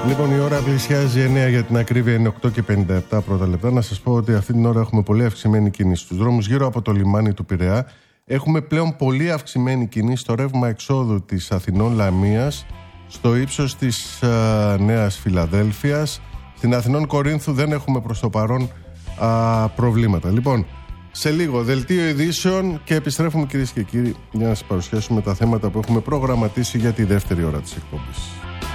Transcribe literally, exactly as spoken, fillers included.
Λοιπόν, η ώρα πλησιάζει εννιά, για την ακρίβεια είναι οκτώ και πενήντα επτά πρώτα λεπτά. Να σας πω ότι αυτή την ώρα έχουμε πολύ αυξημένη κίνηση στους δρόμους γύρω από το λιμάνι του Πειραιά. Έχουμε πλέον πολύ αυξημένη κίνηση στο ρεύμα εξόδου της Αθηνών Λαμίας, στο ύψος της α, Νέας Φιλαδέλφειας. Στην Αθηνών Κορίνθου δεν έχουμε προς το παρόν α, προβλήματα. Λοιπόν, σε λίγο δελτίο ειδήσεων και επιστρέφουμε, κυρίες και κύριοι, για να σας παρουσιάσουμε τα θέματα που έχουμε προγραμματίσει για τη δεύτερη ώρα της εκπομπής.